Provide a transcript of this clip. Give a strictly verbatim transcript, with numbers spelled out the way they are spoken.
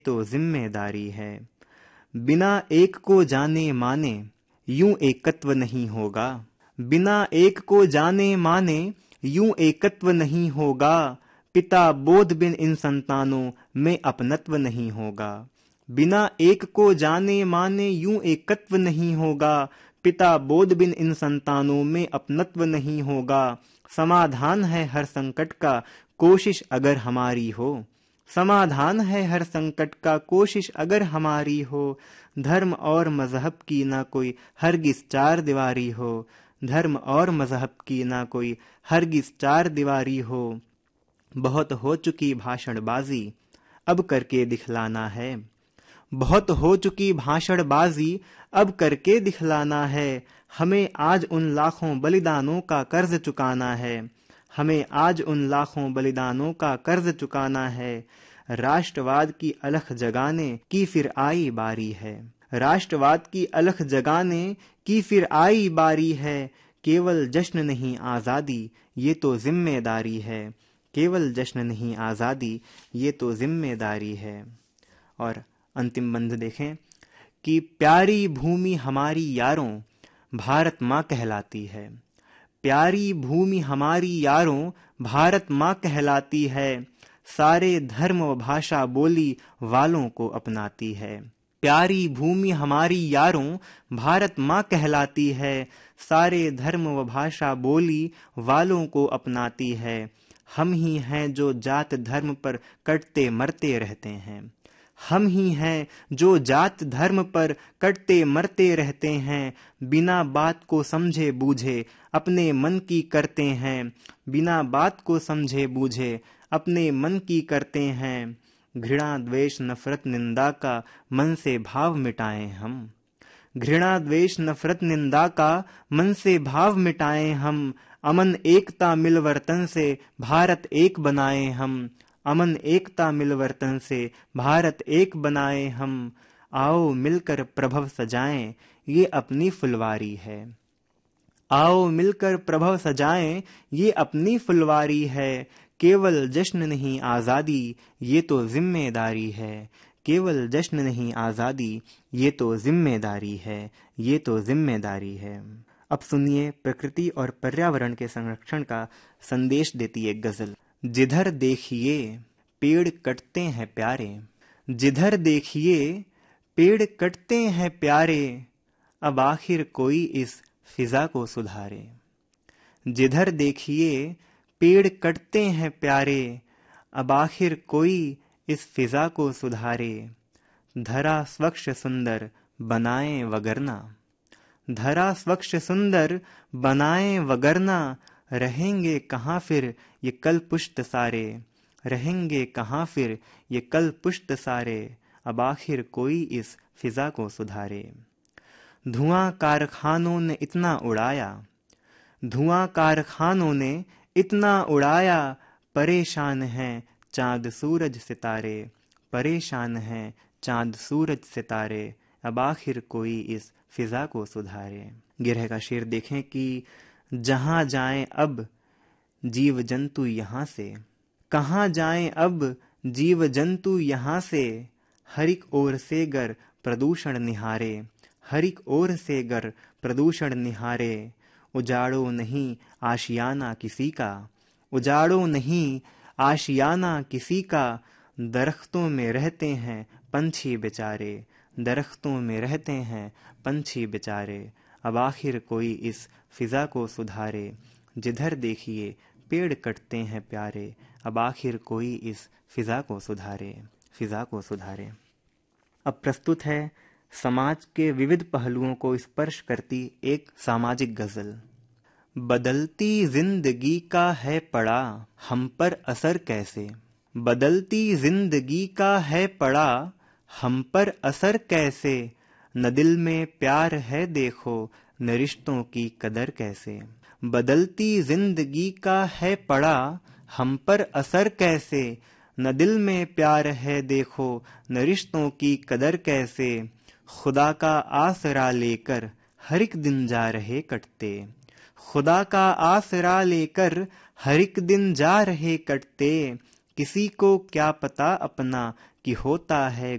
तो जिम्मेदारी है। बिना एक को जाने माने यूं एकत्व नहीं होगा। बिना एक को जाने माने यूं एकत्व नहीं होगा। पिता बोध बिन इन संतानों में अपनत्व नहीं होगा। बिना एक को जाने माने यूं एकत्व नहीं होगा। पिता बोध बिन इन संतानों में अपनत्व नहीं होगा। समाधान है हर संकट का कोशिश अगर हमारी हो। समाधान है हर संकट का कोशिश अगर हमारी हो। धर्म और मजहब की ना कोई हरगिज चार दीवारी हो। धर्म और मजहब की ना कोई हरगिज चार दीवारी हो। बहुत हो चुकी भाषणबाजी अब करके दिखलाना है। बहुत हो चुकी भाषणबाजी अब करके दिखलाना है। हमें आज उन लाखों बलिदानों का कर्ज चुकाना है। हमें आज उन लाखों बलिदानों का कर्ज चुकाना है। राष्ट्रवाद की अलख जगाने की फिर आई बारी है। राष्ट्रवाद की अलख जगाने की फिर आई बारी है। केवल जश्न नहीं आजादी ये तो जिम्मेदारी है। केवल जश्न नहीं आजादी ये तो जिम्मेदारी है। और अंतिम बंध देखें कि प्यारी भूमि हमारी यारों भारत माँ कहलाती है। प्यारी भूमि हमारी यारों भारत माँ कहलाती है। सारे धर्म व भाषा बोली वालों को अपनाती है। प्यारी भूमि हमारी यारों भारत माँ कहलाती है। सारे धर्म व भाषा बोली वालों को अपनाती है। हम ही हैं जो जात धर्म पर कटते मरते रहते हैं। हम ही हैं जो जात धर्म पर कटते मरते रहते हैं। बिना बात को समझे बूझे अपने मन की करते हैं। बिना बात को समझे बूझे अपने मन की करते हैं। घृणा द्वेष नफरत निंदा का मन से भाव मिटाएं हम। घृणा द्वेष नफरत निंदा का मन से भाव मिटाएं हम। अमन एकता मिलवर्तन से भारत एक बनाए हम। अमन एकता मिलवर्तन से भारत एक बनाए हम। आओ मिलकर प्रभव सजाएं ये अपनी फुलवारी है। आओ मिलकर प्रभव सजाएं ये अपनी फुलवारी है। केवल जश्न नहीं आजादी ये तो जिम्मेदारी है। केवल जश्न नहीं आजादी ये तो जिम्मेदारी है। ये तो जिम्मेदारी है। अब सुनिए प्रकृति और पर्यावरण के संरक्षण का संदेश देती एक गजल। जिधर देखिए पेड़ कटते हैं प्यारे। जिधर देखिए पेड़ कटते हैं प्यारे। अब आखिर कोई इस फिजा को सुधारे। जिधर देखिए पेड़ कटते हैं प्यारे। अब आखिर कोई इस फिजा को सुधारे। धरा स्वच्छ सुंदर बनाएं वगरना। धरा स्वच्छ सुंदर बनाएं वगरना। रहेंगे कहाँ फिर ये कल पुष्ट सारे। रहेंगे कहाँ फिर ये कल पुष्ट सारे। अब आखिर कोई इस फिजा को सुधारे। धुआं कारखानों ने इतना उड़ाया। धुआं कारखानों ने इतना उड़ाया। परेशान हैं चांद सूरज सितारे। परेशान हैं चांद सूरज सितारे। अब आखिर कोई इस फिजा को सुधारे। गिरह का शेर देखें कि जहाँ जाएं अब जीव जंतु यहाँ से। कहाँ जाएं अब जीव जंतु यहाँ से। हरिक ओर से गर प्रदूषण निहारे। हरिक ओर से गर प्रदूषण निहारे। उजाड़ो नहीं आशियाना किसी का। उजाड़ो नहीं आशियाना किसी का। दरख्तों में रहते हैं पंछी बेचारे। दरख्तों में रहते हैं पंछी बेचारे। अब आखिर कोई इस फिजा को सुधारे। जिधर देखिए पेड़ कटते हैं प्यारे। अब आखिर कोई इस फिजा को सुधारे। फिजा को सुधारे। अब प्रस्तुत है समाज के विविध पहलुओं को स्पर्श करती एक सामाजिक गजल। बदलती जिंदगी का है पड़ा हम पर असर कैसे। बदलती जिंदगी का है पड़ा हम पर असर कैसे। न दिल में प्यार है देखो न रिश्तों की कदर कैसे। बदलती जिंदगी का है पड़ा हम पर असर कैसे। न दिल में प्यार है देखो न रिश्तों की कदर कैसे। खुदा का आसरा लेकर हर एक दिन जा रहे कटते। खुदा का आसरा लेकर हर एक दिन जा रहे कटते। किसी को क्या पता अपना कि होता है